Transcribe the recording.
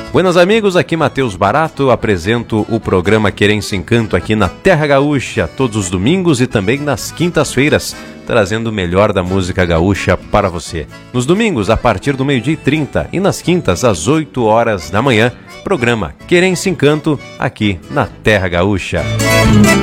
Buenas amigos, aqui Matheus Barato, apresento o programa Querência Encanto aqui na Terra Gaúcha, todos os domingos e também nas quintas-feiras, trazendo o melhor da música gaúcha para você. Nos domingos, a partir do 12h30 e nas quintas, às 8 horas da manhã, programa Querência Encanto aqui na Terra Gaúcha.